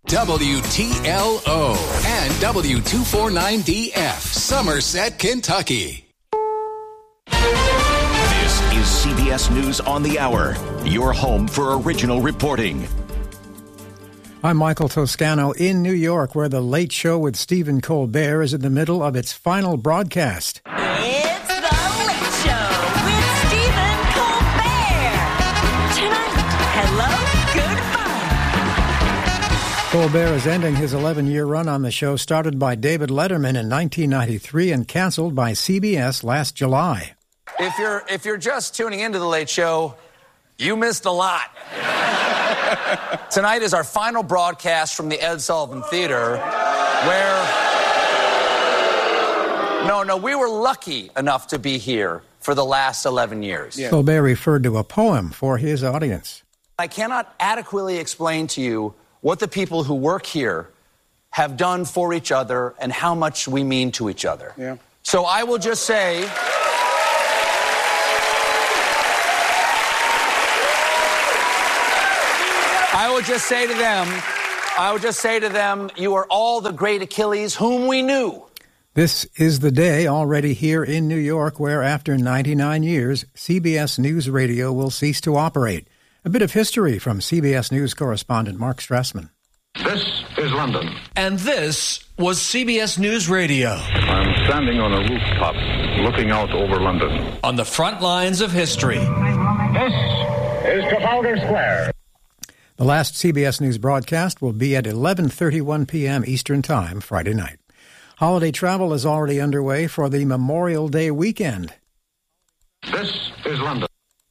WTLO and W249DF, Somerset, Kentucky. This is CBS News on the Hour, your home for original reporting. I'm Michael Toscano in New York, where The Late Show with Stephen Colbert is in the middle of its final broadcast. It's The Late Show with Stephen Colbert. Tonight, hello, goodbye. Colbert is ending his 11-year run on the show, started by David Letterman in 1993 and canceled by CBS last July. If you're just tuning into The Late Show, you missed a lot. Tonight is our final broadcast from the Ed Sullivan Theater, where... No, we were lucky enough to be here for the last 11 years. Yeah. Colbert referred to a poem for his audience. I cannot adequately explain to you what the people who work here have done for each other and how much we mean to each other. Yeah. So I will just say... I would just say to them, you are all the great Achilles whom we knew. This is the day already here in New York where, after 99 years, CBS News Radio will cease to operate. A bit of history from CBS News correspondent Mark Strassman. This is London. And this was CBS News Radio. I'm standing on a rooftop looking out over London. On the front lines of history. This is Trafalgar Square. The last CBS News broadcast will be at 11:31 p.m. Eastern Time Friday night. Holiday travel is already underway for the Memorial Day weekend. This is London.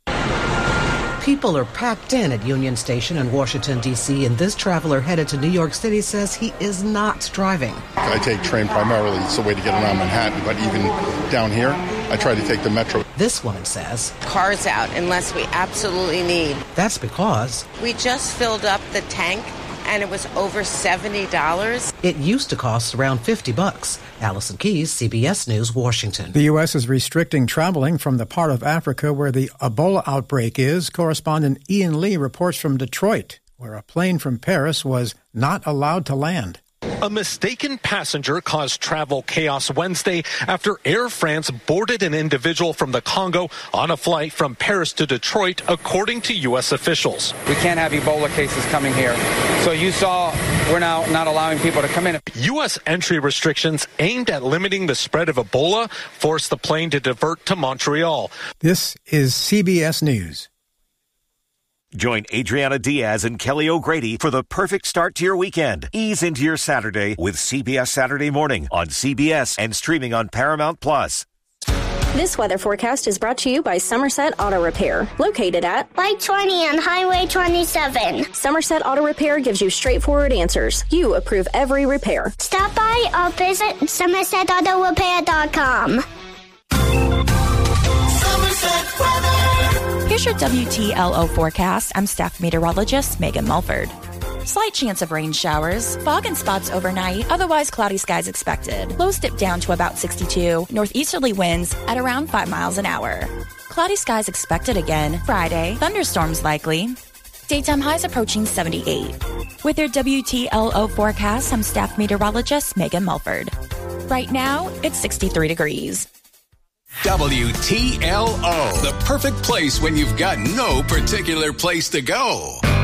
People are packed in at Union Station in Washington, D.C., and this traveler headed to New York City says he is not driving. I take train primarily. It's a way to get around Manhattan, but even down here, I try to take the metro. This woman says, cars out unless we absolutely need. That's because we just filled up the tank and it was over $70. It used to cost around $50. Allison Keyes, CBS News, Washington. The U.S. is restricting traveling from the part of Africa where the Ebola outbreak is. Correspondent Ian Lee reports from Detroit, where a plane from Paris was not allowed to land. A mistaken passenger caused travel chaos Wednesday after Air France boarded an individual from the Congo on a flight from Paris to Detroit, according to U.S. officials. We can't have Ebola cases coming here. So you saw we're now not allowing people to come in. U.S. entry restrictions aimed at limiting the spread of Ebola forced the plane to divert to Montreal. This is CBS News. Join Adriana Diaz and Kelly O'Grady for the perfect start to your weekend. Ease into your Saturday with CBS Saturday Morning on CBS and streaming on Paramount+. This weather forecast is brought to you by Somerset Auto Repair, located at Light 20 and Highway 27. Somerset Auto Repair gives you straightforward answers. You approve every repair. Stop by or visit SomersetAutoRepair.com. Somerset weather. Here's your WTLO forecast. I'm staff meteorologist Megan Mulford. Slight chance of rain showers, fog and spots overnight, otherwise cloudy skies expected. Lows dip down to about 62, northeasterly winds at around 5 miles an hour. Cloudy skies expected again Friday, thunderstorms likely. Daytime highs approaching 78. With your WTLO forecast, I'm staff meteorologist Megan Mulford. Right now, it's 63 degrees. WTLO, the perfect place when you've got no particular place to go.